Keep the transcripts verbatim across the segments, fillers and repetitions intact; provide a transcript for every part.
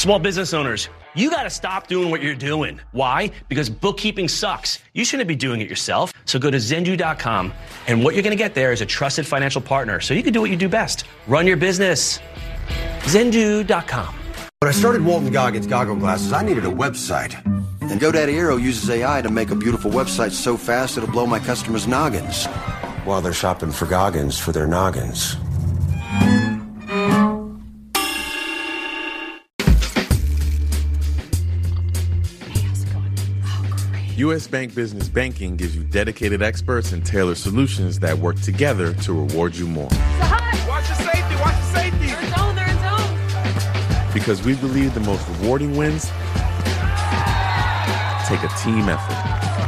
Small business owners, you got to stop doing what you're doing. Why? Because bookkeeping sucks. You shouldn't be doing it yourself. So go to Zendu dot com, and what you're going to get there is a trusted financial partner, so you can do what you do best. Run your business. Zendu dot com. When I started Walton Goggins Goggle Glasses, I needed a website. And GoDaddy Aero uses A I to make a beautiful website so fast it'll blow my customers' noggins while they're shopping for Goggins for their noggins. U S. Bank Business Banking gives you dedicated experts and tailored solutions that work together to reward you more. Watch your safety, watch your safety. They're in zone, they're in zone. Because we believe the most rewarding wins take a team effort.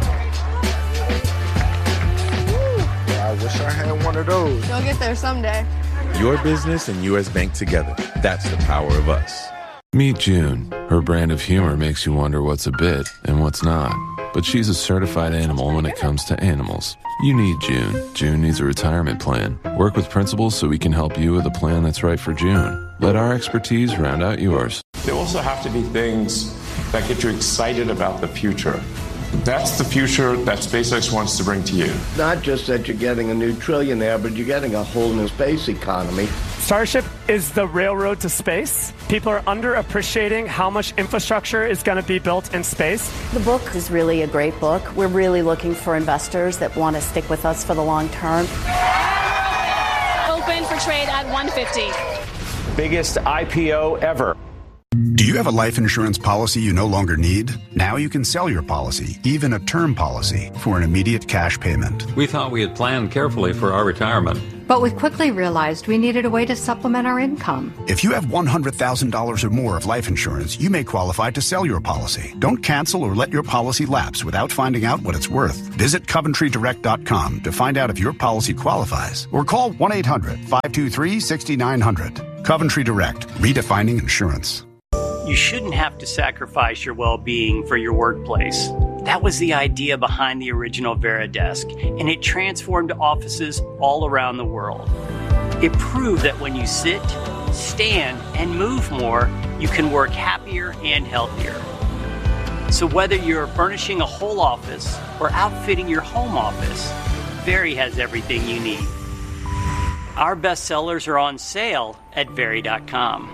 I wish I had one of those. You'll get there someday. Your business and U S. Bank together. That's the power of us. Meet June. Her brand of humor makes you wonder what's a bit and what's not. But she's a certified animal when it comes to animals. You need June. June needs a retirement plan. Work with Principals so we can help you with a plan that's right for June. Let our expertise round out yours. There also have to be things that get you excited about the future. That's the future that SpaceX wants to bring to you. Not just that you're getting a new trillionaire, but you're getting a whole new space economy. Starship is the railroad to space. People are underappreciating how much infrastructure is going to be built in space. The book is really a great book. We're really looking for investors that want to stick with us for the long term. Open for trade at one fifty. Biggest I P O ever. Do you have a life insurance policy you no longer need? Now you can sell your policy, even a term policy, for an immediate cash payment. We thought we had planned carefully for our retirement. But we quickly realized we needed a way to supplement our income. If you have one hundred thousand dollars or more of life insurance, you may qualify to sell your policy. Don't cancel or let your policy lapse without finding out what it's worth. Visit Coventry Direct dot com to find out if your policy qualifies, or call one eight hundred, five two three, six nine zero zero. Coventry Direct, redefining insurance. You shouldn't have to sacrifice your well-being for your workplace. That was the idea behind the original VeriDesk, and it transformed offices all around the world. It proved that when you sit, stand, and move more, you can work happier and healthier. So whether you're furnishing a whole office or outfitting your home office, Veri has everything you need. Our best sellers are on sale at Veri dot com.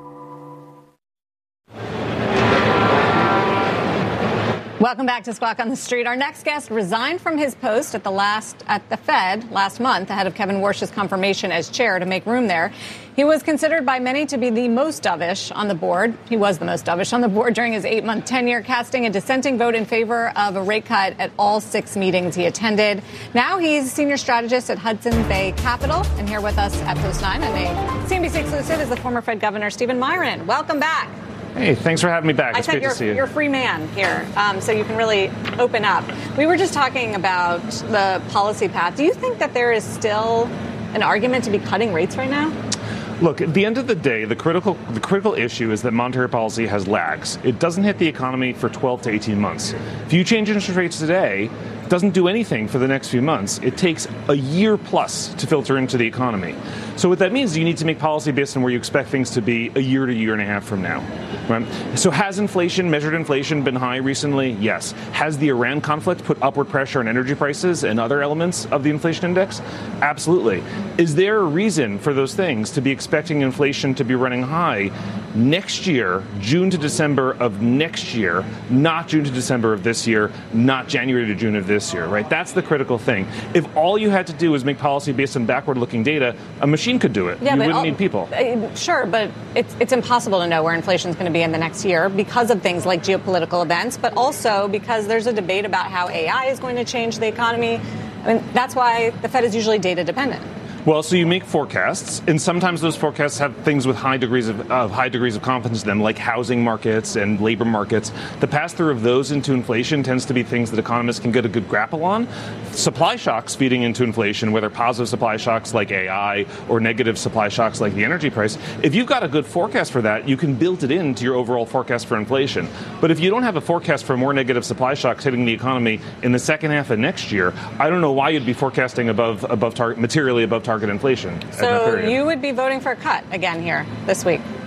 Welcome back to Squawk on the Street. Our next guest resigned from his post at the last at the Fed last month ahead of Kevin Warsh's confirmation as chair to make room there. He was considered by many to be the most dovish on the board. He was the most dovish on the board during his eight-month tenure, casting a dissenting vote in favor of a rate cut at all six meetings he attended. Now he's senior strategist at Hudson Bay Capital, and here with us at Post nine and a C N B C exclusive is the former Fed Governor Stephen Miron. Welcome back. Hey, thanks for having me back. It's I great you're, to see you. You're a free man here, um, so you can really open up. We were just talking about the policy path. Do you think that there is still an argument to be cutting rates right now? Look, at the end of the day, the critical the critical issue is that monetary policy has lags. It doesn't hit the economy for twelve to eighteen months. If you change interest rates today, it doesn't do anything for the next few months. It takes a year plus to filter into the economy. So what that means is you need to make policy based on where you expect things to be a year to a year and a half from now. Right? So has inflation, measured inflation, been high recently? Yes. Has the Iran conflict put upward pressure on energy prices and other elements of the inflation index? Absolutely. Is there a reason for those things to be expecting inflation to be running high next year, June to December of next year, not June to December of this year, not January to June of this year, right? That's the critical thing. If all you had to do was make policy based on backward-looking data, a machine could do it. Yeah, you but wouldn't all, need people. Uh, sure, but it's, it's impossible to know where inflation is going to be in the next year because of things like geopolitical events, but also because there's a debate about how A I is going to change the economy. I mean, that's why the Fed is usually data dependent. Well, so you make forecasts, and sometimes those forecasts have things with high degrees of uh, high degrees of confidence in them, like housing markets and labor markets. The pass-through of those into inflation tends to be things that economists can get a good grapple on. Supply shocks feeding into inflation, whether positive supply shocks like A I or negative supply shocks like the energy price, if you've got a good forecast for that, you can build it into your overall forecast for inflation. But if you don't have a forecast for more negative supply shocks hitting the economy in the second half of next year, I don't know why you'd be forecasting above above target, materially above target. Target inflation. So you would be voting for a cut again here this week?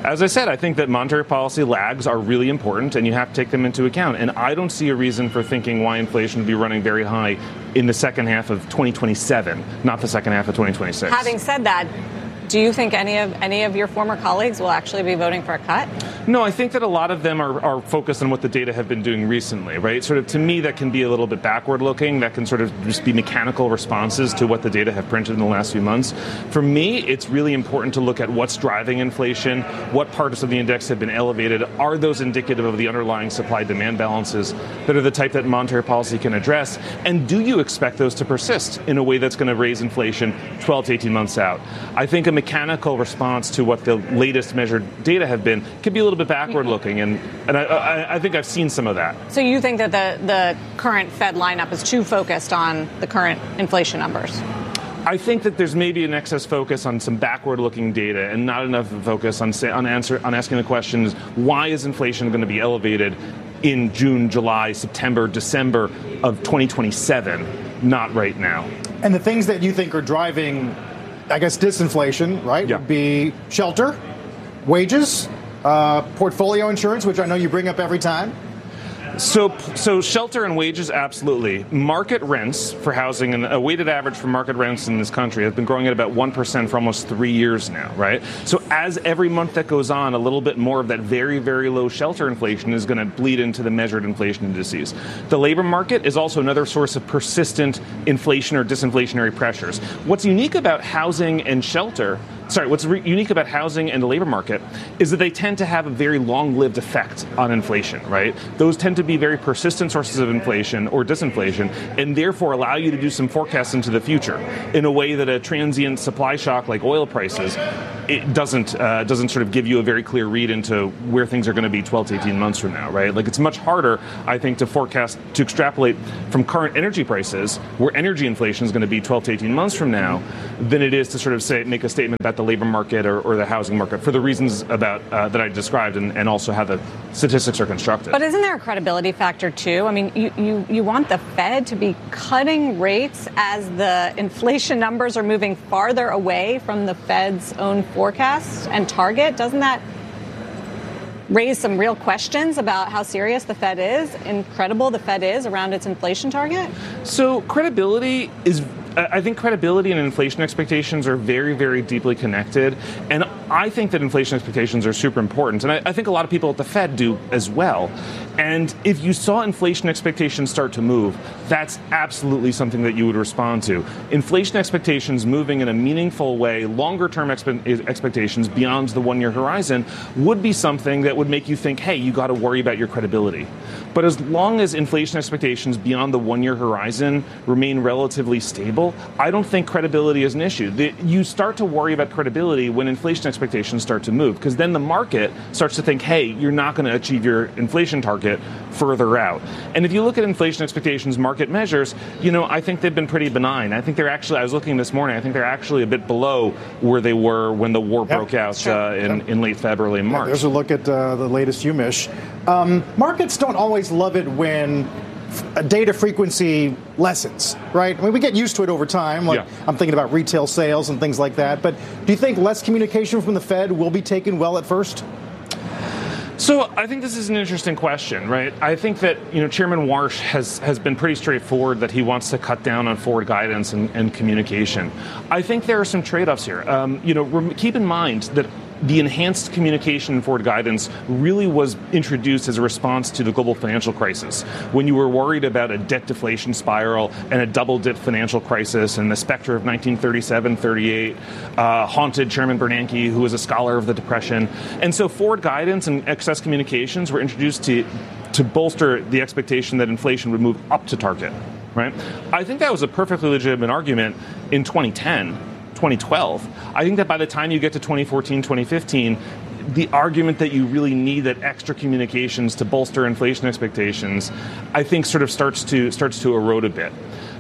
As I said, I think that monetary policy lags are really important, and you have to take them into account. And I don't see a reason for thinking why inflation would be running very high in the second half of twenty twenty-seven, not the second half of twenty twenty-six. Having said that, do you think any of any of your former colleagues will actually be voting for a cut? No, I think that a lot of them are, are focused on what the data have been doing recently, right? Sort of, to me, that can be a little bit backward-looking. That can sort of just be mechanical responses to what the data have printed in the last few months. For me, it's really important to look at what's driving inflation, what parts of the index have been elevated. Are those indicative of the underlying supply-demand balances that are the type that monetary policy can address? And do you expect those to persist in a way that's going to raise inflation twelve to eighteen months out? I think a mechanical response to what the latest measured data have been can be a little bit backward looking, and, and I, I, I think I've seen some of that. So you think that the, the current Fed lineup is too focused on the current inflation numbers? I think that there's maybe an excess focus on some backward-looking data and not enough focus on say, on answer on asking the questions, why is inflation going to be elevated in June, July, September, December of twenty twenty-seven, not right now. And the things that you think are driving, I guess, disinflation, right, yeah. would be shelter, wages, uh, portfolio insurance, which I know you bring up every time. So, so shelter and wages, absolutely. Market rents for housing, and a weighted average for market rents in this country have been growing at about one percent for almost three years now, right? So as every month that goes on, a little bit more of that very, very low shelter inflation is going to bleed into the measured inflation indices. The labor market is also another source of persistent inflation or disinflationary pressures. What's unique about housing and shelter Sorry, what's re- unique about housing and the labor market is that they tend to have a very long-lived effect on inflation, right? Those tend to be very persistent sources of inflation or disinflation, and therefore allow you to do some forecasts into the future in a way that a transient supply shock like oil prices, it doesn't uh, doesn't sort of give you a very clear read into where things are going to be twelve to eighteen months from now, right? Like, it's much harder, I think, to forecast, to extrapolate from current energy prices, where energy inflation is going to be twelve to eighteen months from now, than it is to sort of say make a statement about the labor market or, or the housing market for the reasons about uh, that I described, and, and also how the statistics are constructed. But isn't there a credibility factor too? I mean, you, you, you want the Fed to be cutting rates as the inflation numbers are moving farther away from the Fed's own forecast and target. Doesn't that raise some real questions about how serious the Fed is and credible the Fed is around its inflation target? So credibility is I think credibility and inflation expectations are very, very deeply connected. And I think that inflation expectations are super important. And I, I think a lot of people at the Fed do as well. And if you saw inflation expectations start to move, that's absolutely something that you would respond to. Inflation expectations moving in a meaningful way, longer-term expe- expectations beyond the one-year horizon, would be something that would make you think, hey, you got to worry about your credibility. But as long as inflation expectations beyond the one-year horizon remain relatively stable, I don't think credibility is an issue. The, you start to worry about credibility when inflation expectations start to move, because then the market starts to think, hey, you're not going to achieve your inflation target further out. And if you look at inflation expectations market measures, you know, I think they've been pretty benign. I think they're actually, I was looking this morning, I think they're actually a bit below where they were when the war yep, broke out sure. uh, in, yep. in late February and March. Yeah, there's a look at uh, the latest U M I S H. Um, markets don't always love it when data frequency lessens, right? I mean, we get used to it over time. Like, yeah. I'm thinking about retail sales and things like that. But do you think less communication from the Fed will be taken well at first? So I think this is an interesting question, right? I think that, you know, Chairman Warsh has, has been pretty straightforward that he wants to cut down on forward guidance and, and communication. I think there are some trade-offs here. Um, you know, keep in mind that the enhanced communication and forward guidance really was introduced as a response to the global financial crisis, when you were worried about a debt deflation spiral and a double-dip financial crisis, and the specter of nineteen thirty-seven thirty-eight uh, haunted Chairman Bernanke, who was a scholar of the Depression. And so forward guidance and excess communications were introduced to, to bolster the expectation that inflation would move up to target, right? I think that was a perfectly legitimate argument in twenty ten. twenty twelve. I think that by the time you get to twenty fourteen, twenty fifteen, the argument that you really need that extra communications to bolster inflation expectations, I think sort of starts to starts to erode a bit.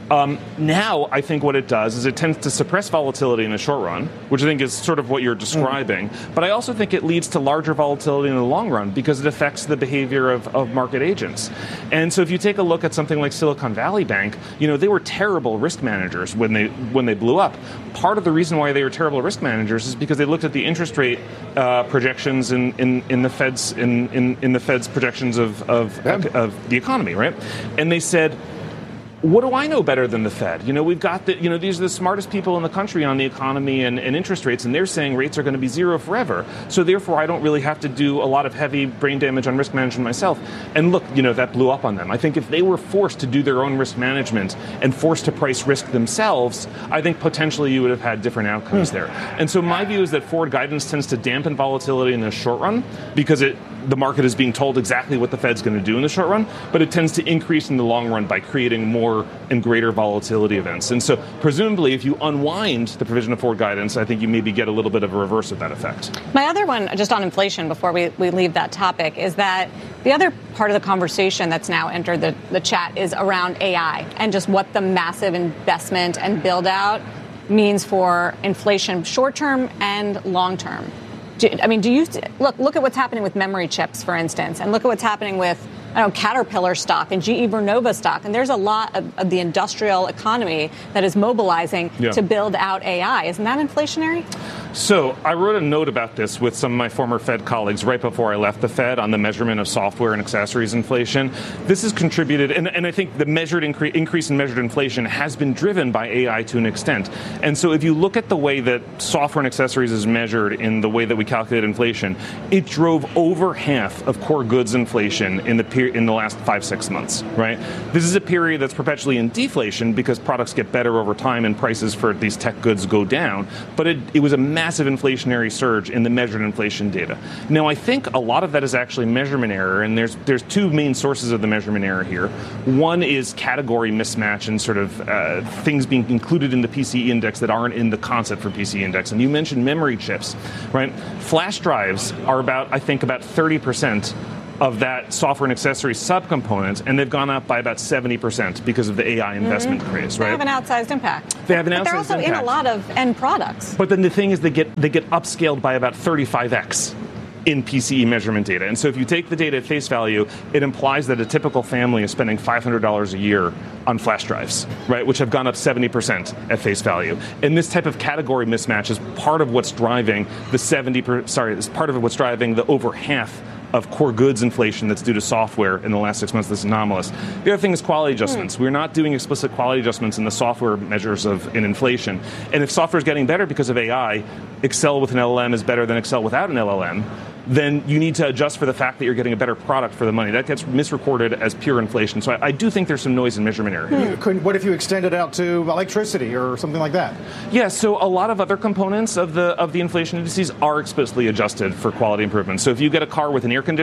Um, now, I think what it does is it tends to suppress volatility in the short run, which I think is sort of what you're describing. Mm. But I also think it leads to larger volatility in the long run because it affects the behavior of, of market agents. And so if you take a look at something like Silicon Valley Bank, you know, they were terrible risk managers when they when they blew up. Part of the reason why they were terrible risk managers is because they looked at the interest rate uh, projections in, in, in the Fed's in, in, in the Fed's projections of of, yep. of of the economy, right? And they said, what do I know better than the Fed? You know, we've got the, you know, these are the smartest people in the country on the economy and, and interest rates, and they're saying rates are going to be zero forever. So therefore, I don't really have to do a lot of heavy brain damage on risk management myself. And look, you know, that blew up on them. I think if they were forced to do their own risk management and forced to price risk themselves, I think potentially you would have had different outcomes hmm. there. And so my view is that forward guidance tends to dampen volatility in the short run because it the market is being told exactly what the Fed's going to do in the short run, but it tends to increase in the long run by creating more and greater volatility events. And so presumably, if you unwind the provision of forward guidance, I think you maybe get a little bit of a reverse of that effect. My other one, just on inflation, before we, we leave that topic, is that the other part of the conversation that's now entered the, the chat is around A I and just what the massive investment and build out means for inflation short-term and long-term. Do, I mean, do you look look at what's happening with memory chips, for instance, and look at what's happening with I don't know, Caterpillar stock and G E Vernova stock, and there's a lot of, of the industrial economy that is mobilizing yeah. to build out A I. Isn't that inflationary? So I wrote a note about this with some of my former Fed colleagues right before I left the Fed on the measurement of software and accessories inflation. This has contributed, and, and I think the measured incre- increase in measured inflation has been driven by A I to an extent. And so if you look at the way that software and accessories is measured in the way that we calculate inflation, it drove over half of core goods inflation in the period in the last five, six months, right? This is a period that's perpetually in deflation because products get better over time and prices for these tech goods go down. But it, it was a massive inflationary surge in the measured inflation data. Now, I think a lot of that is actually measurement error, and there's there's two main sources of the measurement error here. One is category mismatch and sort of uh, things being included in the P C E index that aren't in the concept for P C E index. And you mentioned memory chips, right? Flash drives are about, I think, about thirty percent of that software and accessory subcomponent, and they've gone up by about seventy percent because of the A I investment mm-hmm. craze, right? They have an outsized impact. They have an but outsized impact. They're also impact. in a lot of end products. But then the thing is they get they get upscaled by about thirty-five x in P C E measurement data. And so if you take the data at face value, it implies that a typical family is spending five hundred dollars a year on flash drives, right, which have gone up seventy percent at face value. And this type of category mismatch is part of what's driving the seventy per, sorry, is part of what's driving the over half of core goods inflation that's due to software in the last six months that's anomalous. The other thing is quality adjustments. Mm. We're not doing explicit quality adjustments in the software measures of in inflation. And if software is getting better because of A I, Excel with an L L M is better than Excel without an L L M, then you need to adjust for the fact that you're getting a better product for the money. That gets misrecorded as pure inflation. So I, I do think there's some noise in measurement error. Hmm. Could, what if you extend it out to electricity or something like that? Yeah, so a lot of other components of the of the inflation indices are explicitly adjusted for quality improvements. So if you get a car with an air conditioner,